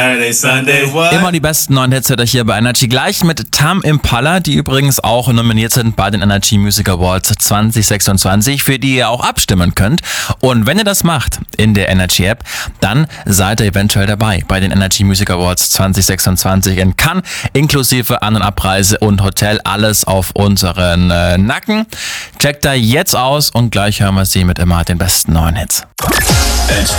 Saturday, Sunday, what? Immer die besten neuen Hits hört ihr hier bei Energy. Gleich mit Tame Impala, die übrigens auch nominiert sind bei den Energy Music Awards 2026, für die ihr auch abstimmen könnt. Und wenn ihr das macht in der Energy App, dann seid ihr eventuell dabei bei den Energy Music Awards 2026 in Cannes, inklusive An- und Abreise und Hotel, alles auf unseren Nacken. Checkt da jetzt aus und gleich hören wir sie mit immer den besten neuen Hits.